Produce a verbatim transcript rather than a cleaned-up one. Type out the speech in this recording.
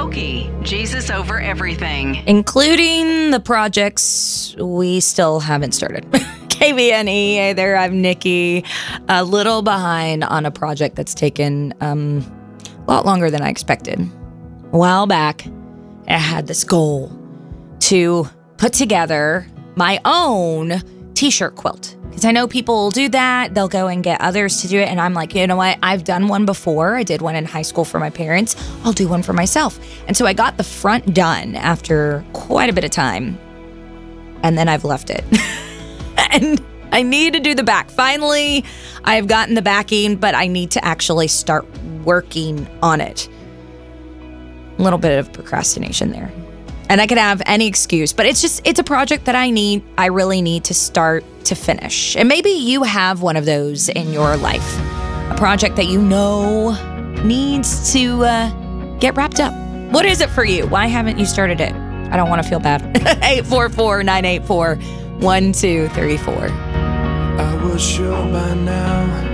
Koki, Jesus over everything. Including the projects we still haven't started. K B N E, hey there, I'm Nikki. A little behind on a project that's taken um, a lot longer than I expected. A while back, I had this goal to put together my own t-shirt quilt. Because I know people will do that. They'll go and get others to do it. And I'm like, you know what? I've done one before. I did one in high school for my parents. I'll do one for myself. And so I got the front done after quite a bit of time. And then I've left it. And I need to do the back. Finally, I've gotten the backing, but I need to actually start working on it. A little bit of procrastination there. And I could have any excuse, but it's just, it's a project that I need, I really need to start to finish. And maybe you have one of those in your life. A project that you know needs to uh, get wrapped up. What is it for you? Why haven't you started it? I don't want to feel bad. eight four four, nine eight four, one two three four. I was sure by now